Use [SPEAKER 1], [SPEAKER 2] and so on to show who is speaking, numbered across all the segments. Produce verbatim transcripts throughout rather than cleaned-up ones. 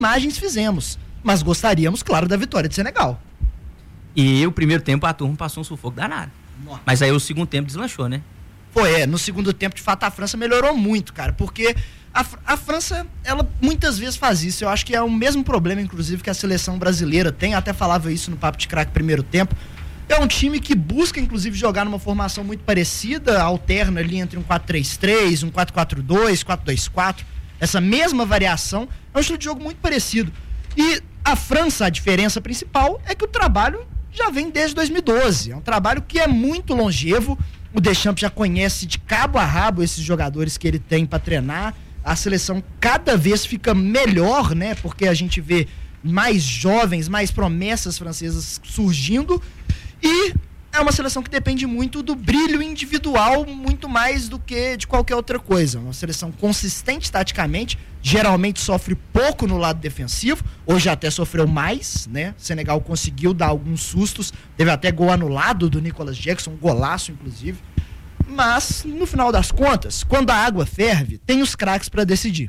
[SPEAKER 1] imagens fizemos, mas gostaríamos, claro, da vitória de Senegal.
[SPEAKER 2] E o primeiro tempo a turma passou um sufoco danado. Nossa. Mas aí o segundo tempo deslanchou, né?
[SPEAKER 1] Foi, é, no segundo tempo, de fato, a França melhorou muito, cara, porque a, a França, ela muitas vezes faz isso. Eu acho que é o mesmo problema, inclusive, que a seleção brasileira tem. Eu até falava isso no Papo de Craque primeiro tempo. É um time que busca, inclusive, jogar numa formação muito parecida, alterna ali entre um quatro três três, um quatro quatro dois, quatro dois quatro, essa mesma variação. É um estilo de jogo muito parecido. E a França, a diferença principal é que o trabalho já vem desde dois mil e doze. É um trabalho que é muito longevo. O Deschamps já conhece de cabo a rabo esses jogadores que ele tem para treinar. A seleção cada vez fica melhor, né? Porque a gente vê mais jovens, mais promessas francesas surgindo. E é uma seleção que depende muito do brilho individual, muito mais do que de qualquer outra coisa. Uma seleção consistente taticamente, geralmente sofre pouco no lado defensivo, hoje até sofreu mais, né? Senegal conseguiu dar alguns sustos, teve até gol anulado do Nicolas Jackson, um golaço inclusive. Mas, no final das contas, quando a água ferve, tem os craques para decidir.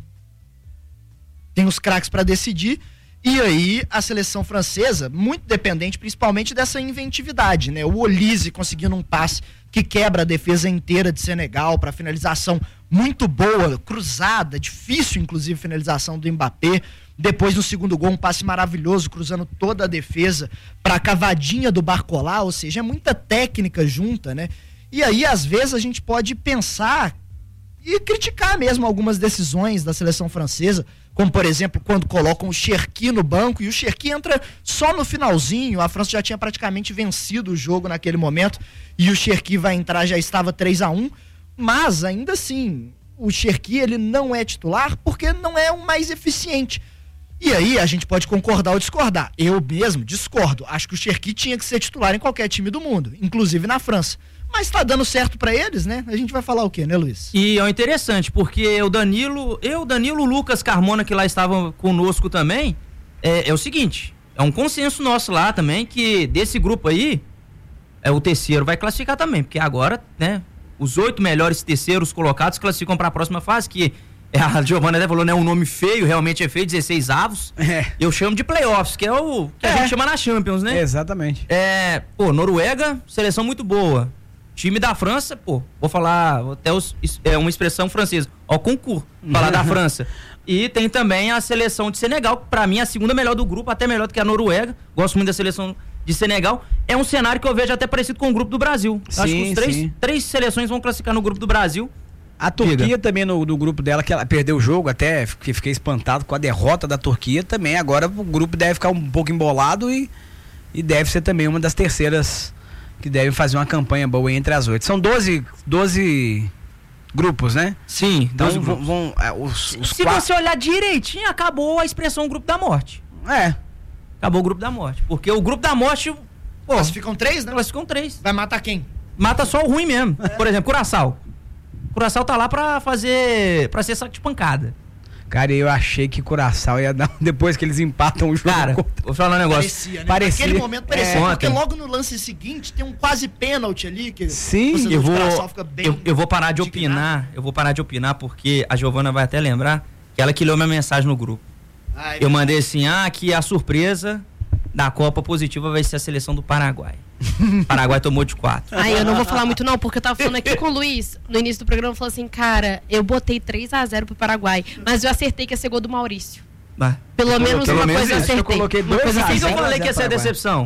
[SPEAKER 1] Tem os craques para decidir. E aí, a seleção francesa, muito dependente principalmente dessa inventividade, né? O Olise conseguindo um passe que quebra a defesa inteira de Senegal para finalização muito boa, cruzada, difícil inclusive finalização do Mbappé. Depois, no segundo gol, um passe maravilhoso, cruzando toda a defesa para a cavadinha do Barcola, ou seja, é muita técnica junta, né? E aí, às vezes, a gente pode pensar e criticar mesmo algumas decisões da seleção francesa, como, por exemplo, quando colocam o Cherki no banco, e o Cherki entra só no finalzinho. A França já tinha praticamente vencido o jogo naquele momento, e o Cherki vai entrar, já estava três a um, mas ainda assim, o Cherki, ele não é titular porque não é o mais eficiente. E aí a gente pode concordar ou discordar. Eu mesmo discordo, acho que o Cherki tinha que ser titular em qualquer time do mundo, inclusive na França. Mas tá dando certo pra eles, né? A gente vai falar o quê, né, Luiz?
[SPEAKER 2] E é interessante, porque o Danilo, eu, Danilo, Lucas Carmona, que lá estavam conosco também, é, é o seguinte, é um consenso nosso lá também, que desse grupo aí, é, o terceiro vai classificar também, porque agora, né, os oito melhores terceiros colocados classificam para a próxima fase, que é, a Giovana até falou, né, um nome feio, realmente é feio, dezesseis avos. É. Eu chamo de playoffs, que é o que é. a gente chama na Champions, né?
[SPEAKER 3] É, exatamente.
[SPEAKER 2] É, pô, Noruega, seleção muito boa. Time da França, pô, vou falar até os, é uma expressão francesa, ó, concurso, falar da França. E tem também a seleção de Senegal, que pra mim é a segunda melhor do grupo, até melhor do que a Noruega. Gosto muito da seleção de Senegal. É um cenário que eu vejo até parecido com o grupo do Brasil.
[SPEAKER 3] Sim,
[SPEAKER 2] acho que os três,
[SPEAKER 3] sim.
[SPEAKER 2] três seleções vão classificar no grupo do Brasil.
[SPEAKER 3] A Turquia Diga. também no, no grupo dela, que ela perdeu o jogo, até fiquei, fiquei espantado com a derrota da Turquia também. Agora o grupo deve ficar um pouco embolado e, e deve ser também uma das terceiras que devem fazer uma campanha boa entre as oito. São doze, doze grupos, né?
[SPEAKER 2] Sim,
[SPEAKER 3] então
[SPEAKER 2] doze
[SPEAKER 3] vão,
[SPEAKER 2] grupos.
[SPEAKER 3] vão é, os, os
[SPEAKER 2] Se
[SPEAKER 3] quatro...
[SPEAKER 2] você olhar direitinho, acabou a expressão grupo da morte.
[SPEAKER 3] É.
[SPEAKER 2] Acabou o grupo da morte. Porque o grupo da morte... Pô,
[SPEAKER 1] classificam três, né?
[SPEAKER 2] Classificam três.
[SPEAKER 1] Vai matar quem?
[SPEAKER 2] Mata só o ruim mesmo. É. Por exemplo, Curaçao. Curaçao tá lá pra fazer... pra ser saco de pancada.
[SPEAKER 3] Cara, eu achei que Curaçao ia dar... Depois que eles empatam o jogo...
[SPEAKER 2] Cara, vou falar um negócio.
[SPEAKER 1] Parecia, né?
[SPEAKER 3] Parecia.
[SPEAKER 1] Naquele momento parecia,
[SPEAKER 2] É,
[SPEAKER 1] porque
[SPEAKER 2] ontem.
[SPEAKER 1] logo no lance seguinte tem um quase pênalti ali. Que
[SPEAKER 3] Sim,
[SPEAKER 2] eu vou,
[SPEAKER 1] fica bem
[SPEAKER 2] eu, eu vou parar de
[SPEAKER 1] indignado.
[SPEAKER 2] opinar, eu vou parar de opinar porque a Giovana vai até lembrar que ela que leu minha mensagem no grupo.
[SPEAKER 1] Ai,
[SPEAKER 2] eu mandei assim, ah, que a surpresa da Copa positiva vai ser a seleção do Paraguai. O Paraguai tomou de quatro.
[SPEAKER 4] Ai, eu não vou falar muito não, porque eu tava falando aqui com o Luiz, no início do programa, falou assim, cara, eu botei três a zero pro Paraguai, mas eu acertei que ia ser gol do Maurício.
[SPEAKER 2] Bah.
[SPEAKER 4] Pelo menos
[SPEAKER 2] Pelo
[SPEAKER 4] uma
[SPEAKER 2] menos
[SPEAKER 4] coisa eu
[SPEAKER 2] isso.
[SPEAKER 4] acertei.
[SPEAKER 3] Eu coloquei
[SPEAKER 4] Uma
[SPEAKER 3] dois
[SPEAKER 4] coisa
[SPEAKER 3] a
[SPEAKER 2] Quem que
[SPEAKER 3] zero.
[SPEAKER 2] eu falei que ia ser a decepção?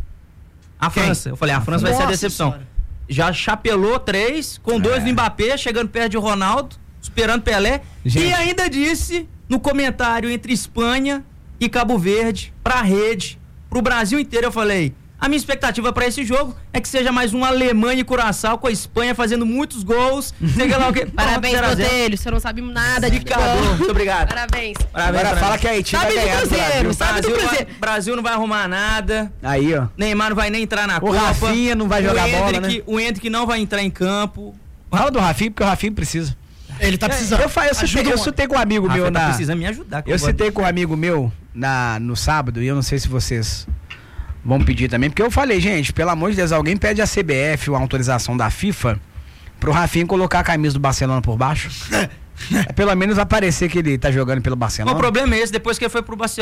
[SPEAKER 2] A França. Eu falei, a França vai ser a
[SPEAKER 1] Nossa
[SPEAKER 2] decepção.
[SPEAKER 1] senhora.
[SPEAKER 2] Já chapelou três, com dois
[SPEAKER 3] É.
[SPEAKER 2] no Mbappé, chegando perto de Ronaldo, esperando Pelé.
[SPEAKER 3] Gente.
[SPEAKER 2] E ainda disse, no comentário entre Espanha e Cabo Verde, pra rede, pro Brasil inteiro, eu falei, a minha expectativa pra esse jogo é que seja mais um Alemanha e Curaçao com a Espanha fazendo muitos gols. Sei lá o quê.
[SPEAKER 4] Parabéns,
[SPEAKER 2] zero a zero.
[SPEAKER 4] Botelho, você não sabe nada de
[SPEAKER 2] Obrigado,
[SPEAKER 4] futebol.
[SPEAKER 2] muito obrigado.
[SPEAKER 4] Parabéns.
[SPEAKER 2] Parabéns,
[SPEAKER 3] Agora
[SPEAKER 2] parabéns.
[SPEAKER 3] fala que a Haiti vai
[SPEAKER 4] Sabe do
[SPEAKER 3] ganhar do
[SPEAKER 4] Cruzeiro,
[SPEAKER 3] Brasil.
[SPEAKER 4] sabe do
[SPEAKER 2] Brasil,
[SPEAKER 4] Cruzeiro.
[SPEAKER 2] vai, Brasil não vai arrumar nada.
[SPEAKER 3] Aí, ó.
[SPEAKER 2] Neymar não vai nem entrar na
[SPEAKER 3] O
[SPEAKER 2] Copa.
[SPEAKER 3] Rafinha não vai jogar
[SPEAKER 2] o
[SPEAKER 3] bola,
[SPEAKER 2] Endrick,
[SPEAKER 3] né?
[SPEAKER 2] O Endrick não vai entrar em campo.
[SPEAKER 3] Fala do Rafinha, porque o Rafinha precisa.
[SPEAKER 1] Ele tá precisando.
[SPEAKER 3] Eu, fa- eu, citei, eu citei com um amigo
[SPEAKER 2] Rafa
[SPEAKER 3] meu
[SPEAKER 2] tá
[SPEAKER 3] na...
[SPEAKER 2] precisa me ajudar.
[SPEAKER 3] Eu citei com um amigo meu na, no sábado, e eu não sei se vocês vão pedir também, porque eu falei, gente, pelo amor de Deus, alguém pede a C B F ou a autorização da FIFA pro Rafinha colocar a camisa do Barcelona por baixo. É, pelo menos aparecer que ele tá jogando pelo Barcelona.
[SPEAKER 2] O problema é esse, depois que ele foi pro Barcelona.